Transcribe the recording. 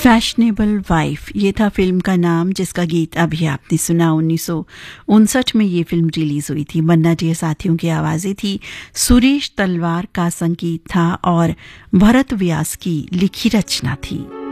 Fashionable wife, ये था film का नाम, जिसका गीत अभी आपने सुना। 1959 में ये फिल्म रिलीज हुई थी। मन्ना डे साथियों की आवाजें थी, सुरेश तलवार का संगीत था और भरत व्यास की लिखी रचना थी।